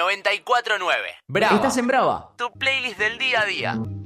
94.9. Brava. Estás en Brava. Tu playlist del día a día.